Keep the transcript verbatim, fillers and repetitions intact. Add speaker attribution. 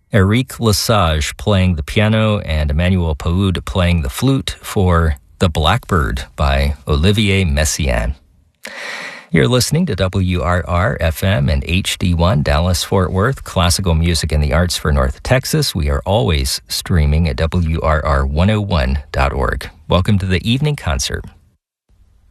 Speaker 1: Eric Lesage playing the piano and Emmanuel Paoud playing the flute for The Blackbird by Olivier Messiaen. You're listening to W R R F M and H D one Dallas-Fort Worth, classical music and the arts for North Texas. We are always streaming at W R R one oh one dot org. Welcome to the evening concert.